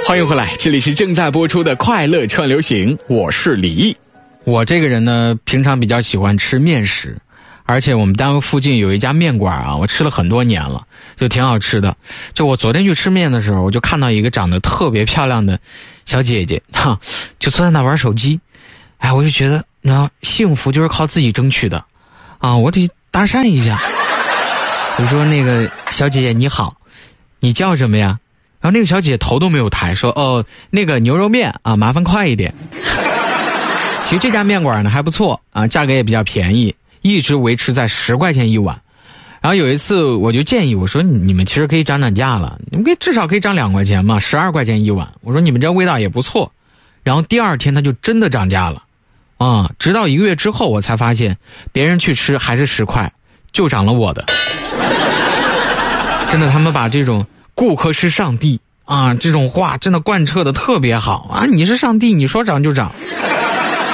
欢迎回来，这里是正在播出的快乐串流行，我是李毅。我这个人呢，平常比较喜欢吃面食，而且我们单位附近有一家面馆啊，我吃了很多年了，就挺好吃的。就我昨天去吃面的时候，我就看到一个长得特别漂亮的小姐姐，就坐在那玩手机。哎，我就觉得，然后幸福就是靠自己争取的，啊，我得搭讪一下。我说那个小姐姐你好，你叫什么呀？然后那个小姐姐头都没有抬，说哦，那个牛肉面啊，麻烦快一点。其实这家面馆呢还不错啊，价格也比较便宜，一直维持在10块钱一碗。然后有一次我就建议我说你们其实可以涨价了，你们至少可以涨2块钱嘛，12块钱一碗。我说你们这味道也不错。然后第二天他就真的涨价了啊，直到1个月之后我才发现别人去吃还是10块，就涨了我的。真的，他们把这种顾客是上帝啊这种话真的贯彻的特别好啊！你是上帝，你说涨就涨。